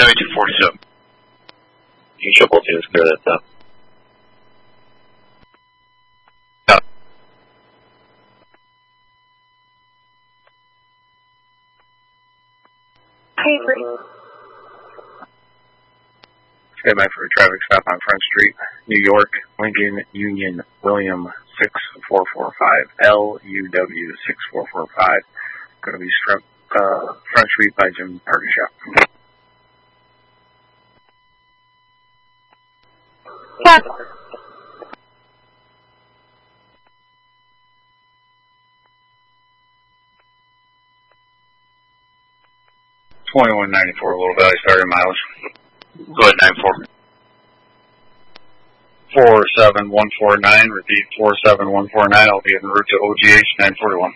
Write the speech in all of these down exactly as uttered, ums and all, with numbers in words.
seventy-two forty-seven. You should both units clear that stuff. Stand by for a traffic stop on Front Street, New York, Lincoln, Union, William, six four four five, L U W six four four five. Going to be struck, uh, Front Street by Jim Parker Shop. Yeah. twenty-one ninety-four, Little Valley starting miles. Go ahead, nine four. four seven one four nine, repeat four seven one four nine. I'll be en route to O G H nine forty-one.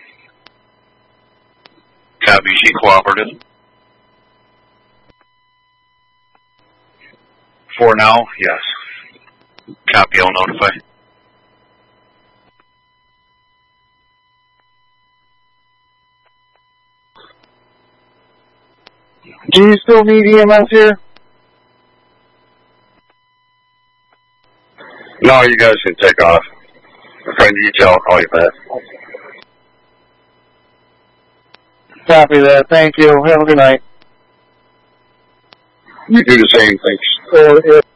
Copy, she cooperative. For now, yes. Copy, I'll notify. Do you still need E M S here? No, you guys can take off. If I need you, I'll call you back. Copy that. Thank you. Have a good night. You do the same, thanks. Or if